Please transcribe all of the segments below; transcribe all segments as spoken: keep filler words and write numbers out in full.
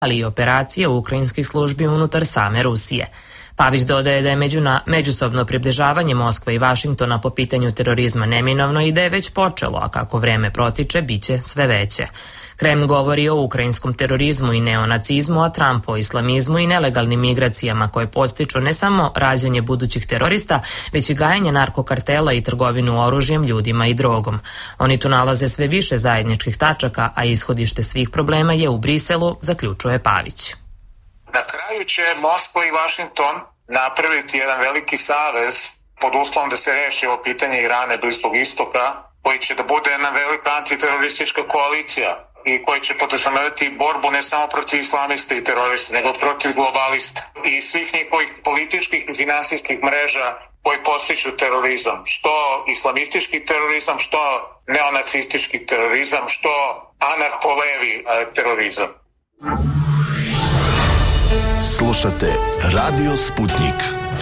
ali i operacije ukrajinskih službi unutar same Rusije. Pavić dodaje da je međuna, međusobno približavanje Moskve i Vašingtona po pitanju terorizma neminovno i da je već počelo, a kako vreme protiče, bit će sve veće. Kreml govori o ukrajinskom terorizmu i neonacizmu, a Trump o islamizmu i nelegalnim migracijama koje podstiču ne samo rađanje budućih terorista, već i gajanje narkokartela i trgovinu oružjem, ljudima i drogom. Oni tu nalaze sve više zajedničkih tačaka, a ishodište svih problema je u Briselu, zaključuje Pavić. Na kraju će Moskva i Vašington napraviti jedan veliki savez pod uslovom da se reši ovo pitanje Irana i Bliskog istoka, koji će da bude jedna velika antiteroristička koalicija i koji će podrazumevati borbu ne samo protiv islamista i terorista, nego protiv globalista i svih njihovih političkih i finansijskih mreža koji podstiču terorizam, što islamistički terorizam, što neonacistički terorizam, što anarcho-levi terorizam. Slušate Radio Sputnik.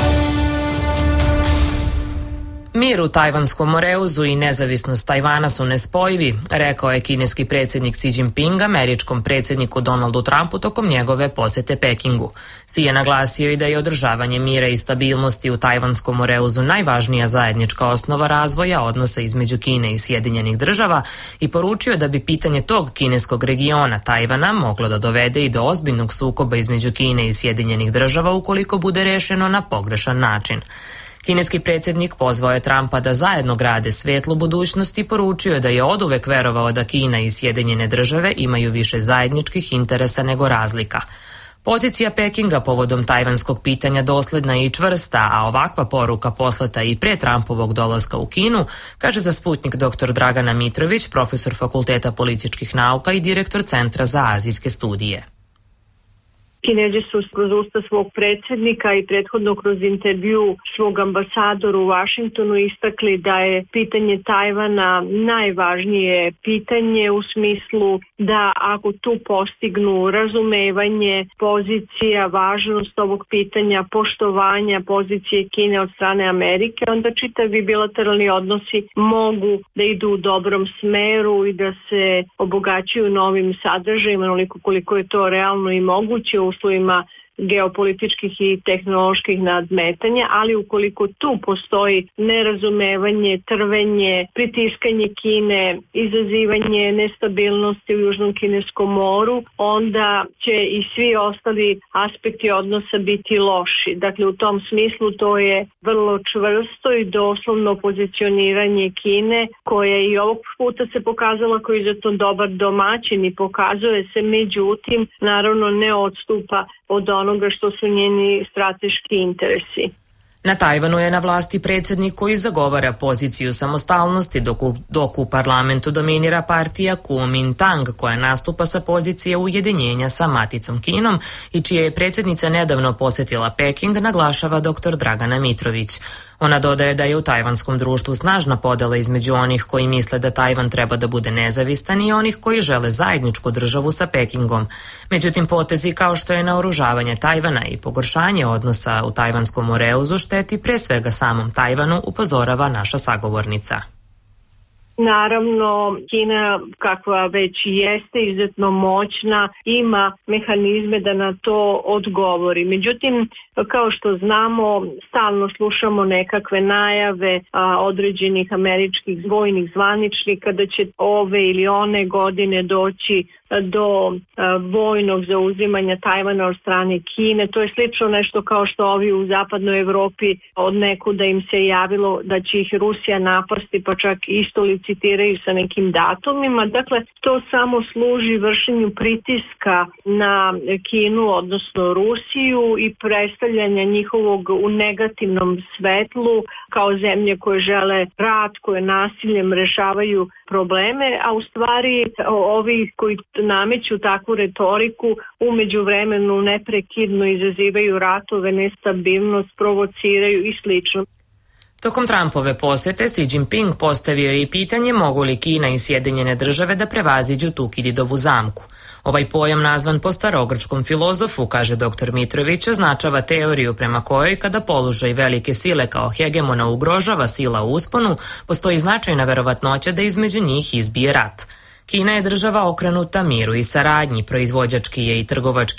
Mir u Tajvanskom Moreuzu i nezavisnost Tajvana su nespojivi, rekao je kineski predsjednik Xi Jinping američkom predsjedniku Donaldu Trumpu tokom njegove posete Pekingu. Xi je naglasio i da je održavanje mira i stabilnosti u Tajvanskom Moreuzu najvažnija zajednička osnova razvoja odnosa između Kine i Sjedinjenih država i poručio da bi pitanje tog kineskog regiona Tajvana moglo da dovede i do ozbiljnog sukoba između Kine i Sjedinjenih država ukoliko bude rešeno na pogrešan način. Kineski predsjednik pozvao je Trumpa da zajedno grade svetlu budućnost i poručio da je oduvek verovao da Kina i Sjedinjene države imaju više zajedničkih interesa nego razlika. Pozicija Pekinga povodom tajvanskog pitanja dosledna i čvrsta, a ovakva poruka poslata i pre Trumpovog dolaska u Kinu, kaže za Sputnik dr Dragana Mitrović, profesor Fakulteta političkih nauka i direktor Centra za azijske studije. Kinezi su kroz usta svog predsjednika i prethodno kroz intervju svog ambasadora u Vašingtonu istakli da je pitanje Tajvana najvažnije pitanje u smislu da ako tu postignu razumevanje pozicija, važnost ovog pitanja, poštovanja pozicije Kine od strane Amerike, onda čitavi bilateralni odnosi mogu da idu u dobrom smeru i da se obogaćuju novim sadržajima, onoliko koliko je to realno i moguće u uslovima geopolitičkih i tehnoloških nadmetanja, ali ukoliko tu postoji nerazumevanje, trvenje, pritiskanje Kine, izazivanje nestabilnosti u Južnom Kineskom moru, onda će i svi ostali aspekti odnosa biti loši. Dakle, u tom smislu to je vrlo čvrsto i doslovno pozicioniranje Kine, koja i ovog puta se pokazala kao izuzetno dobar domaćin i pokazuje se, međutim, naravno ne odstupa od onoga što su njeni strateški interesi. Na Tajvanu je na vlasti predsjednik koji zagovara poziciju samostalnosti, dok u, dok u parlamentu dominira partija Kuomintang, koja nastupa sa pozicije ujedinjenja sa maticom Kinom i čija je predsjednica nedavno posjetila Peking, naglašava dr Dragana Mitrović. Ona dodaje da je u tajvanskom društvu snažna podela između onih koji misle da Tajvan treba da bude nezavistan i onih koji žele zajedničku državu sa Pekingom. Međutim, potezi kao što je naoružavanje Tajvana i pogoršanje odnosa u Tajvanskom Moreuzu šteti pre svega samom Tajvanu, upozorava naša sagovornica. Naravno, Kina, kakva već jeste izuzetno moćna, ima mehanizme da na to odgovori. Međutim, kao što znamo, stalno slušamo nekakve najave a, određenih američkih vojnih zvaničnika da će ove ili one godine doći do a, vojnog zauzimanja Tajvana od strane Kine. To je slično nešto kao što ovi u zapadnoj Evropi od nekuda im se javilo da će ih Rusija napasti, pa čak isto licitiraju sa nekim datumima. Dakle, to samo služi vršenju pritiska na Kinu, odnosno Rusiju, i predstavljanja njihovog u negativnom svetlu kao zemlje koje žele rat, koje nasiljem rešavaju probleme, a u stvari ovi koji nameću takvu retoriku u međuvremenu neprekidno izazivaju ratove, nestabilnost, provociraju i slično. Tokom Trumpove posete Xi Jinping postavio je i pitanje mogu li Kina i Sjedinjene države da prevaziđu Tukididovu zamku. Ovaj pojam, nazvan po starogrčkom filozofu, kaže dr Mitrović, označava teoriju prema kojoj kada položaj velike sile kao hegemona ugrožava sila u usponu, postoji značajna verovatnoća da između njih izbije rat. Kina je država okrenuta miru i saradnji, proizvođački je i trgovački